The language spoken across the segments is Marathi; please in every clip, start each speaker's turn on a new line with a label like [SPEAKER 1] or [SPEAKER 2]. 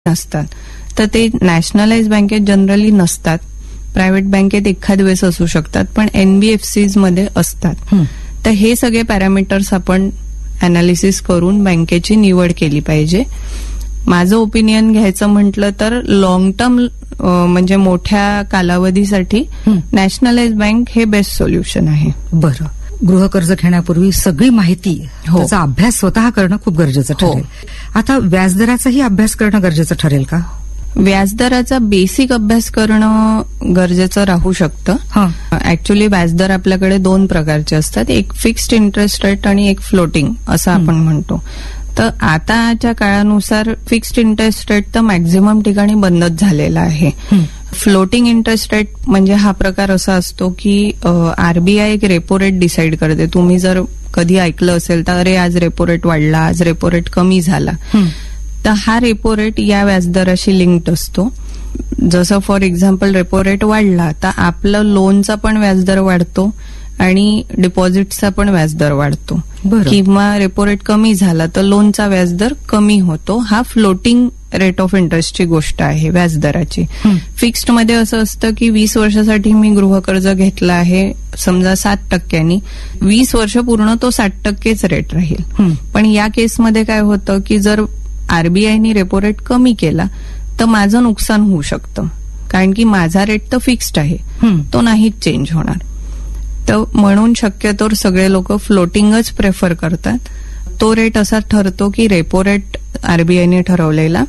[SPEAKER 1] असतात, तर ते नॅशनलाइज बँकेत जनरली नसतात. प्रायव्हेट बँकेत एखाद वेळेस असू शकतात, पण एनबीएफसीज मध्ये असतात. तर हे सगळे पॅरामीटर्स आपण अनालिसिस करून बँकेची निवड केली पाहिजे. माझं ओपिनियन घ्यायचं म्हटलं तर लॉंग टर्म म्हणजे मोठ्या कालावधीसाठी नॅशनलाइज बँक हे बेस्ट सोल्युशन आहे.
[SPEAKER 2] बरं, गृहकर्ज घेण्यापूर्वी सगळी माहिती त्याचा अभ्यास स्वतः करणं खूप गरजेचं ठरेल. आता व्याजदराचाही अभ्यास करणं गरजेचं ठरेल का?
[SPEAKER 1] व्याजदराचा बेसिक अभ्यास करणं गरजेचं राहू शकतं. ऍक्च्युली व्याजदर आपल्याकडे दोन प्रकारचे असतात, एक फिक्स्ड इंटरेस्ट रेट आणि एक फ्लोटिंग असं आपण म्हणतो. तर आताच्या काळानुसार फिक्स्ड इंटरेस्ट रेट तर मॅक्झिमम ठिकाणी बंदच झालेला आहे. फ्लोटिंग इंटरेस्ट रेट म्हणजे हा प्रकार असा असतो की आरबीआय एक रेपो रेट डिसाईड करते. तुम्ही जर कधी ऐकलं असेल तर अरे आज रेपो रेट वाढला, आज रेपो रेट कमी झाला, तर हा रेपो रेट या व्याजदराशी लिंक्ड असतो. जसं फॉर एक्झाम्पल रेपो रेट वाढला तर आपलं लोनचा पण व्याजदर वाढतो आणि डिपॉझिटचा पण व्याजदर वाढतो. किंवा रेपो रेट कमी झाला तर लोनचा व्याजदर कमी होतो. हा फ्लोटिंग रेट ऑफ इंटरेस्टची गोष्ट आहे व्याजदराची. फिक्स्ड मध्ये असं असतं की 20 वर्षासाठी मी गृहकर्ज घेतलं आहे समजा 7%, 20 वर्ष पूर्ण तो 60%च रेट राहील. पण या केसमध्ये काय होतं की जर आरबीआयने रेपो रेट कमी केला तर माझं नुकसान होऊ शकतं, कारण की माझा रेट तर फिक्स्ड आहे, तो नाहीच चेंज होणार. तर म्हणून शक्यतोवर सगळे लोक फ्लोटिंगच प्रेफर करतात. तो रेट असा ठरतो की रेपो रेट आरबीआयने ठरवलेला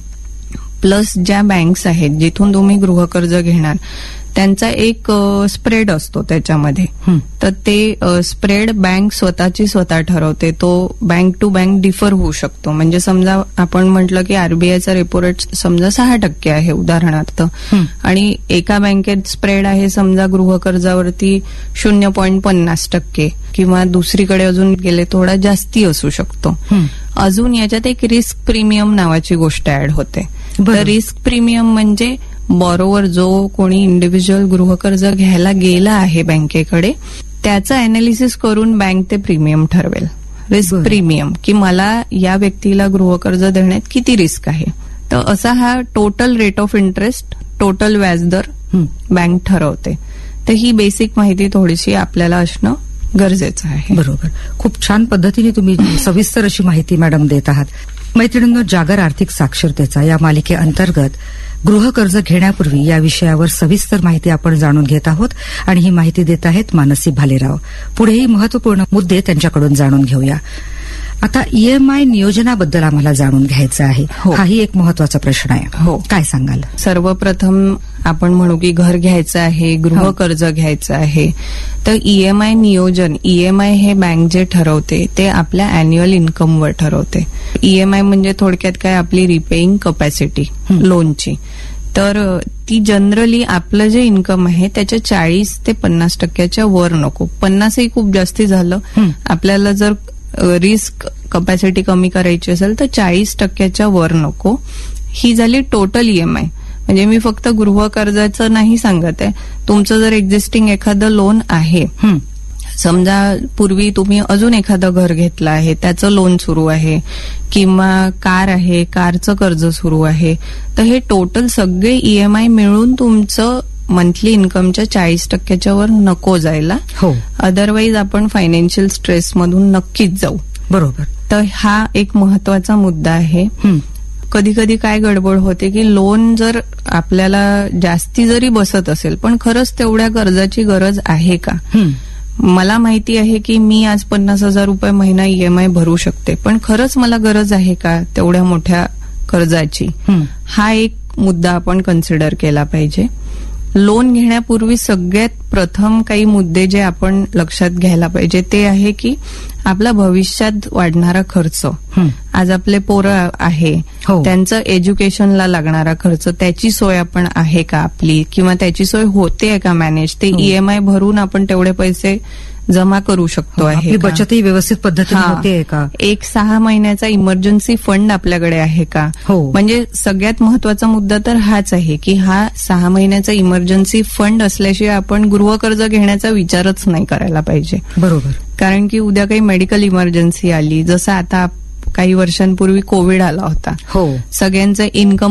[SPEAKER 1] प्लस ज्या बँक्स आहेत जिथून तुम्ही गृहकर्ज घेणार त्यांचा एक स्प्रेड असतो त्याच्यामध्ये. तर ते स्प्रेड बँक स्वतःची स्वतः ठरवते. तो बँक टू बँक डिफर होऊ शकतो. म्हणजे समजा आपण म्हटलं की आरबीआयचा रेपो रेट समजा 6% आहे उदाहरणार्थ, आणि एका बँकेत स्प्रेड आहे समजा गृहकर्जावरती 0.50% किंवा दुसरीकडे अजून गेले थोडा जास्ती असू शकतो. अजून याच्यात एक रिस्क प्रीमियम नावाची गोष्ट ऍड होते. तर रिस्क प्रीमियम म्हणजे बॉरोवर जो कोणी इंडिव्हिज्युअल गृहकर्ज घ्यायला गेला आहे बँकेकडे त्याचं अनालिसिस करून बँक ते प्रीमियम ठरवेल. रिस्क प्रीमियम की मला या व्यक्तीला गृहकर्ज देण्यात किती रिस्क आहे. तर असा हा total rate of interest, total व्याजदर बँक ठरवते. तर ही बेसिक माहिती थोडीशी आपल्याला असणं गरजेचं आहे.
[SPEAKER 2] बरोबर, खूप छान पद्धतीने तुम्ही सविस्तर अशी माहिती मॅडम देत आहात. मैत्रिणींनो, जागर आर्थिक साक्षरतेचा या मालिकेअंतर्गत गृहकर्ज घेण्यापूर्वी या विषयावर सविस्तर माहिती आपण जाणून घेत आहोत आणि ही माहिती देत आहेत मानसी भालेराव. पुढेही महत्वपूर्ण मुद्दे त्यांच्याकडून जाणून घेऊया. आता ईएमआय नियोजनाबद्दल आम्हाला जाणून घ्यायचं आहे. हाही एक महत्वाचा प्रश्न आहे. काय सांगाल?
[SPEAKER 1] सर्वप्रथम आपण म्हणू की घर घ्यायचं आहे, गृहकर्ज घ्यायचं आहे, तर ईएमआय नियोजन, ईएमआय हे बँक जे ठरवते ते आपल्या अॅन्युअल इन्कमवर ठरवते. ईएमआय म्हणजे थोडक्यात काय, आपली रिपेईंग कपॅसिटी लोनची. तर ती जनरली आपलं जे इन्कम आहे त्याच्या 40 ते 50% वर नको. 50ही खूप जास्ती झालं. आपल्याला जर रिस्क कपॅसिटी कमी करायची असेल तर 40% वर नको. ही झाली टोटल ईएमआय. म्हणजे मी फक्त गृहकर्जाचं नाही सांगत आहे. तुमचं जर एक्झिस्टिंग एखादं लोन आहे, समजा पूर्वी तुम्ही अजून एखादं घर घेतलं आहे त्याचं लोन सुरू आहे, किंवा कार आहे, कारचं कर्ज सुरू आहे, तर हे टोटल सगळे ईएमआय मिळून तुमचं मंथली इन्कमच्या 40% वर नको जायला. अदरवाईज आपण फायनान्शियल स्ट्रेसमधून नक्कीच जाऊ.
[SPEAKER 2] बरोबर.
[SPEAKER 1] तर हा एक महत्वाचा मुद्दा आहे. कधी कधी काय गडबड होते की लोन जर आपल्याला जास्ती जरी बसत असेल पण खरंच तेवढ्या कर्जाची गरज आहे का? मला माहिती आहे की मी आज 50,000 रुपये महिना ईएमआय भरू शकते, पण खरंच मला गरज आहे का तेवढ्या मोठ्या कर्जाची? हा एक मुद्दा आपण कन्सिडर केला पाहिजे. लोन घेण्यापूर्वी सगळ्यात प्रथम काही मुद्दे जे आपण लक्षात घ्यायला पाहिजे ते आहे की आपला भविष्यात वाढणारा खर्च. आज आपले पोरं आहे, त्यांचं एज्युकेशनला लागणारा खर्च, त्याची सोय आपण आहे का आपली, किंवा त्याची सोय होते का मॅनेज, ते ईएमआय भरून आपण तेवढे पैसे जमा करू शकतो आहे,
[SPEAKER 2] बचतही व्यवस्थित पद्धतीने होते का,
[SPEAKER 1] एक 6 महिन्याचा इमर्जन्सी फंड आपल्याकडे आहे का. म्हणजे सगळ्यात महत्वाचा मुद्दा तर हाच आहे की हा 6 महिन्याचा इमर्जन्सी फंड असल्याशिवाय आपण गृहकर्ज घेण्याचा विचारच नाही करायला पाहिजे.
[SPEAKER 2] बरोबर.
[SPEAKER 1] कारण की उद्या काही मेडिकल इमर्जन्सी आली, जसं आता काही वर्षांपूर्वी कोविड आला होता, सगळ्यांचं इन्कम